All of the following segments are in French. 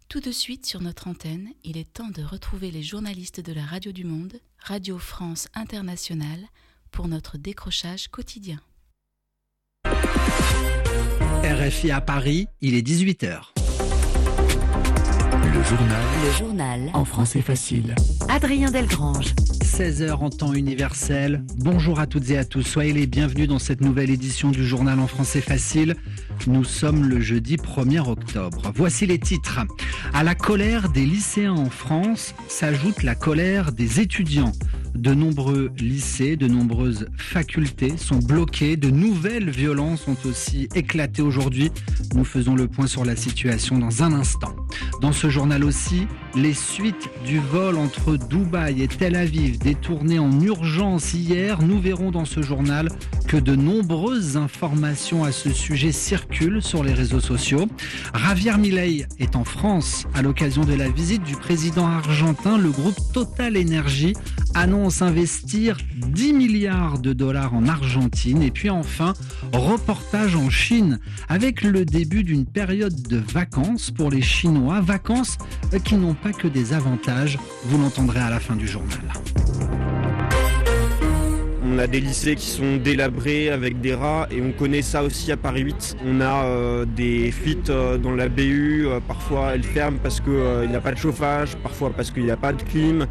Tout de suite sur notre antenne, il est temps de retrouver les journalistes de la Radio du Monde, Radio France Internationale, pour notre décrochage quotidien. RFI à Paris, il est 18h. Le journal en français facile. Adrien Delgrange. 16h en temps universel. Bonjour à toutes et à tous. Soyez les bienvenus dans cette nouvelle édition du journal en français facile. Nous sommes le jeudi 1er octobre. Voici les titres. À la colère des lycéens en France s'ajoute la colère des étudiants. De nombreux lycées, de nombreuses facultés sont bloqués. De nouvelles violences ont aussi éclaté aujourd'hui. Nous faisons le point sur la situation dans un instant. Dans ce journal aussi, les suites du vol entre Dubaï et Tel Aviv, détourné en urgence hier. Nous verrons dans ce journal que de nombreuses informations à ce sujet circulent sur les réseaux sociaux. Javier Milei est en France à l'occasion de la visite du président argentin. Le groupe Total Energy annonce investir 10 milliards de dollars en Argentine. Et puis enfin, reportage en Chine avec le début d'une période de vacances pour les Chinois. Vacances qui n'ont pas que des avantages. Vous l'entendrez à la fin du journal. On a des lycées qui sont délabrés avec des rats et on connaît ça aussi à Paris 8. On a des fuites dans la BU, parfois elles ferment parce qu'il n'y a pas de chauffage, parfois parce qu'il n'y a pas de clim.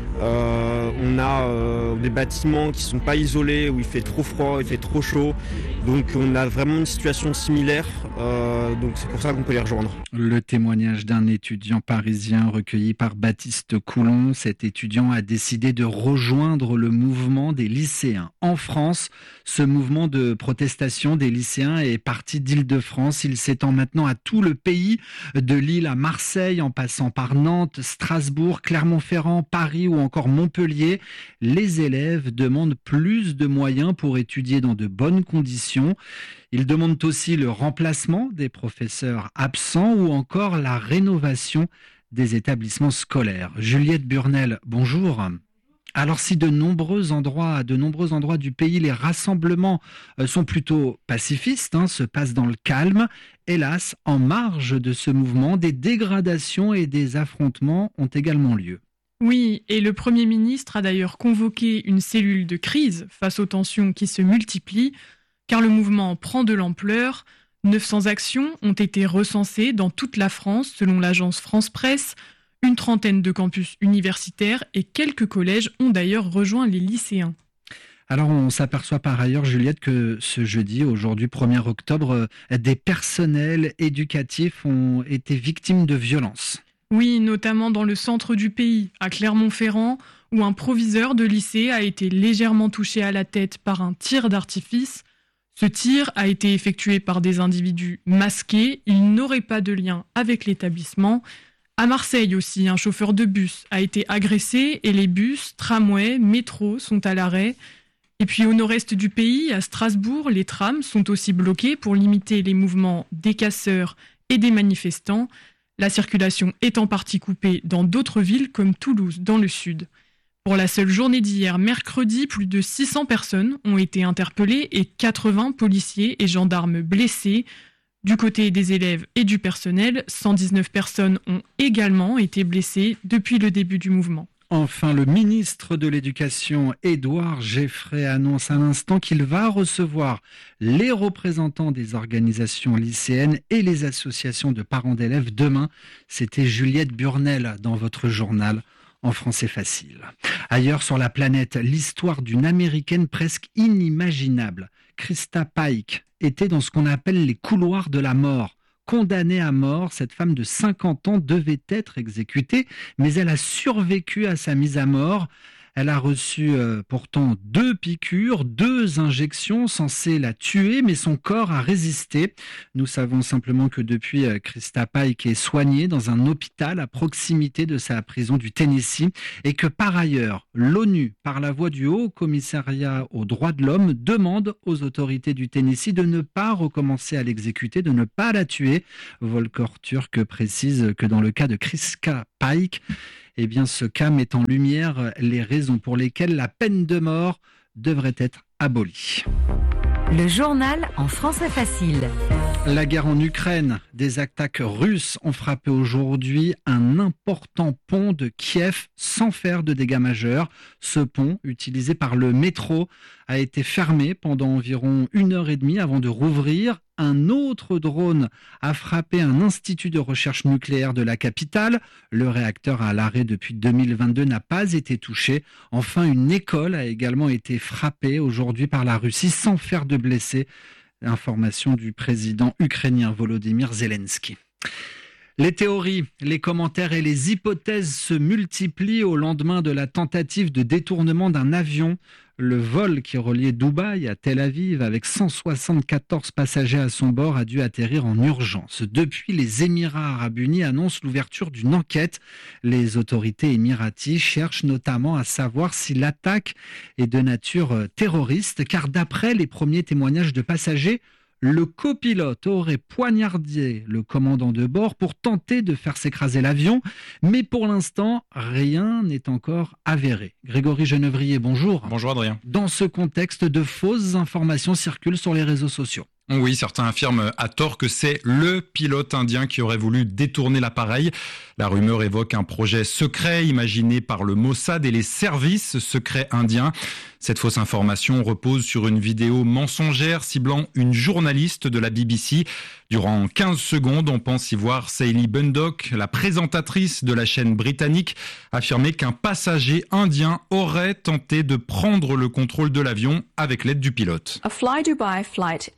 On a des bâtiments qui ne sont pas isolés, où il fait trop froid, il fait trop chaud. Donc on a vraiment une situation similaire, donc c'est pour ça qu'on peut les rejoindre. Le témoignage d'un étudiant parisien recueilli par Baptiste Coulon. Cet étudiant a décidé de rejoindre le mouvement des lycéens. En France, ce mouvement de protestation des lycéens est parti d'Île-de-France. Il s'étend maintenant à tout le pays, de Lille à Marseille, en passant par Nantes, Strasbourg, Clermont-Ferrand, Paris ou encore Montpellier. Les élèves demandent plus de moyens pour étudier dans de bonnes conditions. Ils demandent aussi le remplacement des professeurs absents ou encore la rénovation des établissements scolaires. Juliette Burnel, bonjour. Alors si de nombreux endroits du pays, les rassemblements sont plutôt pacifistes, se passent dans le calme, hélas, en marge de ce mouvement, des dégradations et des affrontements ont également lieu. Oui, et le Premier ministre a d'ailleurs convoqué une cellule de crise face aux tensions qui se multiplient, car le mouvement prend de l'ampleur. 900 actions ont été recensées dans toute la France, selon l'agence France Presse. Une trentaine de campus universitaires et quelques collèges ont d'ailleurs rejoint les lycéens. Alors on s'aperçoit par ailleurs, Juliette, que ce jeudi, aujourd'hui 1er octobre, des personnels éducatifs ont été victimes de violences. Oui, notamment dans le centre du pays, à Clermont-Ferrand, où un proviseur de lycée a été légèrement touché à la tête par un tir d'artifice. Ce tir a été effectué par des individus masqués. Il n'aurait pas de lien avec l'établissement. À Marseille aussi, un chauffeur de bus a été agressé et les bus, tramways, métros sont à l'arrêt. Et puis au nord-est du pays, à Strasbourg, les trams sont aussi bloqués pour limiter les mouvements des casseurs et des manifestants. La circulation est en partie coupée dans d'autres villes comme Toulouse dans le sud. Pour la seule journée d'hier, mercredi, plus de 600 personnes ont été interpellées et 80 policiers et gendarmes blessés. Du côté des élèves et du personnel, 119 personnes ont également été blessées depuis le début du mouvement. Enfin, le ministre de l'Éducation, Édouard Geffray, annonce à l'instant qu'il va recevoir les représentants des organisations lycéennes et les associations de parents d'élèves demain. C'était Juliette Burnel dans votre journal en français facile. Ailleurs sur la planète, l'histoire d'une Américaine presque inimaginable. Krista Pike était dans ce qu'on appelle les couloirs de la mort. Condamnée à mort, cette femme de 50 ans devait être exécutée, mais elle a survécu à sa mise à mort. Elle a reçu pourtant 2 piqûres, 2 injections censées la tuer, mais son corps a résisté. Nous savons simplement que depuis, Krista Pike est soignée dans un hôpital à proximité de sa prison du Tennessee et que par ailleurs, l'ONU, par la voix du Haut Commissariat aux droits de l'homme, demande aux autorités du Tennessee de ne pas recommencer à l'exécuter, de ne pas la tuer. Volker Turk précise que dans le cas de Krista Pike, eh bien, ce cas met en lumière les raisons pour lesquelles la peine de mort devrait être abolie. Le journal en français facile. La guerre en Ukraine, des attaques russes ont frappé aujourd'hui un important pont de Kiev sans faire de dégâts majeurs. Ce pont, utilisé par le métro, a été fermé pendant environ 1h30 avant de rouvrir. Un autre drone a frappé un institut de recherche nucléaire de la capitale. Le réacteur à l'arrêt depuis 2022 n'a pas été touché. Enfin, une école a également été frappée aujourd'hui par la Russie sans faire de blessés. Information du président ukrainien Volodymyr Zelensky. Les théories, les commentaires et les hypothèses se multiplient au lendemain de la tentative de détournement d'un avion. Le vol qui reliait Dubaï à Tel Aviv avec 174 passagers à son bord a dû atterrir en urgence. Depuis, les Émirats arabes unis annoncent l'ouverture d'une enquête. Les autorités émiraties cherchent notamment à savoir si l'attaque est de nature terroriste, car d'après les premiers témoignages de passagers, le copilote aurait poignardé le commandant de bord pour tenter de faire s'écraser l'avion. Mais pour l'instant, rien n'est encore avéré. Grégory Genevrier, bonjour. Bonjour Adrien. Dans ce contexte, de fausses informations circulent sur les réseaux sociaux. Oui, certains affirment à tort que c'est le pilote indien qui aurait voulu détourner l'appareil. La rumeur évoque un projet secret imaginé par le Mossad et les services secrets indiens. Cette fausse information repose sur une vidéo mensongère ciblant une journaliste de la BBC. Durant 15 secondes, on pense y voir Saili Bundock, la présentatrice de la chaîne britannique, affirmer qu'un passager indien aurait tenté de prendre le contrôle de l'avion avec l'aide du pilote. A Fly Dubai flight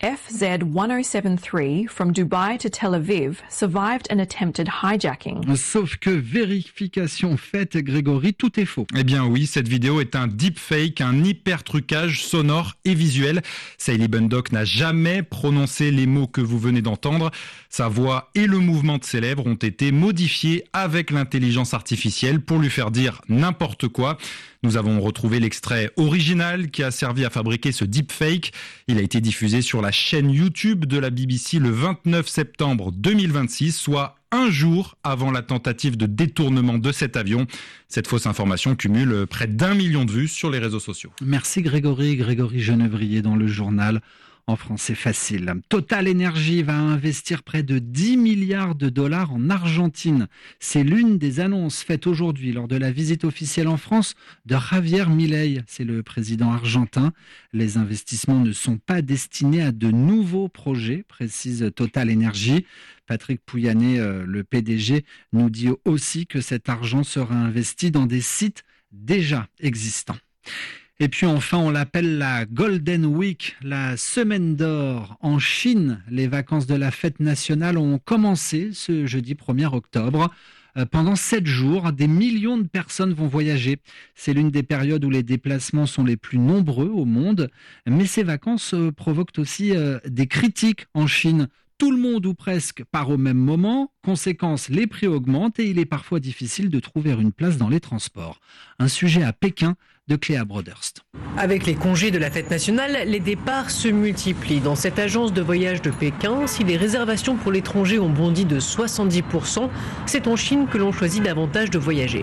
FZ1073 from Dubai to Tel Aviv survived an attempted hijacking. Sauf que vérification faite, Grégory, tout est faux. Eh bien oui, cette vidéo est un deepfake, un hyper-trucage sonore et visuel. Saili Bundock n'a jamais prononcé les mots que vous venez d'entendre. Sa voix et le mouvement de ses lèvres ont été modifiés avec l'intelligence artificielle pour lui faire dire n'importe quoi. Nous avons retrouvé l'extrait original qui a servi à fabriquer ce deepfake. Il a été diffusé sur la chaîne YouTube de la BBC le 29 septembre 2026, soit un jour avant la tentative de détournement de cet avion. Cette fausse information cumule près d'1 million de vues sur les réseaux sociaux. Merci Grégory. Grégory Genevrier dans le journal en français facile. Total Energy va investir près de 10 milliards de dollars en Argentine. C'est l'une des annonces faites aujourd'hui lors de la visite officielle en France de Javier Milei. C'est le président argentin. Les investissements ne sont pas destinés à de nouveaux projets, précise Total Energy. Patrick Pouyanné, le PDG, nous dit aussi que cet argent sera investi dans des sites déjà existants. Et puis enfin, on l'appelle la Golden Week, la semaine d'or. En Chine, les vacances de la fête nationale ont commencé ce jeudi 1er octobre. Pendant 7 jours, des millions de personnes vont voyager. C'est l'une des périodes où les déplacements sont les plus nombreux au monde. Mais ces vacances provoquent aussi des critiques en Chine. Tout le monde ou presque part au même moment. Conséquence, les prix augmentent et il est parfois difficile de trouver une place dans les transports. Un sujet à Pékin de Cléa Broderst. Avec les congés de la fête nationale, les départs se multiplient. Dans cette agence de voyage de Pékin, si les réservations pour l'étranger ont bondi de 70%, c'est en Chine que l'on choisit davantage de voyager.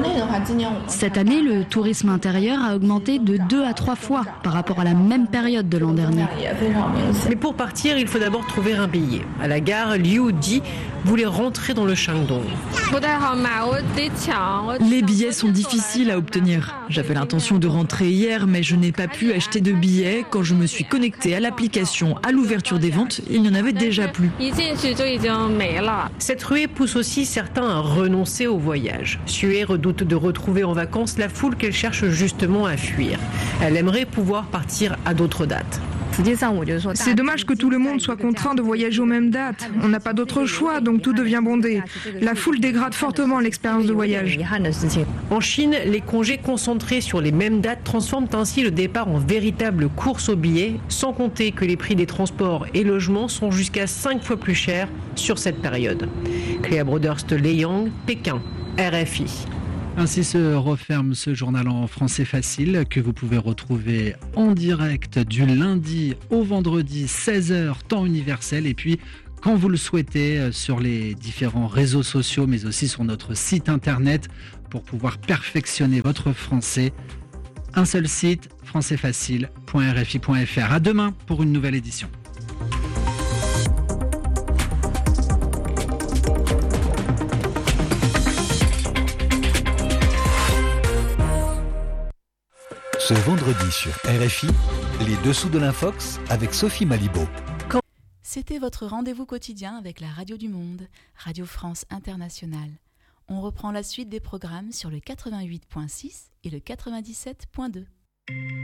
Cette année, le tourisme intérieur a augmenté de 2 à 3 fois par rapport à la même période de l'an dernier. Mais pour partir, il faut d'abord trouver un billet. À la gare, Liu Di voulait rentrer dans le Shandong. Les billets sont difficiles à obtenir. J'avais l'intention de rentrer hier, mais je n'ai pas pu acheter de billets. Quand je me suis connectée à l'application à l'ouverture des ventes, il n'y en avait déjà plus. Cette ruée pousse aussi certains à renoncer au voyage. Sue redoute de retrouver en vacances la foule qu'elle cherche justement à fuir. Elle aimerait pouvoir partir à d'autres dates. C'est dommage que tout le monde soit contraint de voyager aux mêmes dates. On n'a pas d'autre choix, donc tout devient bondé. La foule dégrade fortement l'expérience de voyage. En Chine, les congés concentrés sur les mêmes dates transforment ainsi le départ en véritable course aux billets, sans compter que les prix des transports et logements sont jusqu'à 5 fois plus chers sur cette période. Cléa Broderst, Leyang, Pékin, RFI. Ainsi se referme ce journal en français facile que vous pouvez retrouver en direct du lundi au vendredi 16h temps universel et puis quand vous le souhaitez sur les différents réseaux sociaux mais aussi sur notre site internet pour pouvoir perfectionner votre français. un seul site, françaisfacile.rfi.fr. À demain pour une nouvelle édition. Ce vendredi sur RFI, les dessous de l'Infox avec Sophie Malibaud. C'était votre rendez-vous quotidien avec la Radio du Monde, Radio France Internationale. On reprend la suite des programmes sur le 88.6 et le 97.2.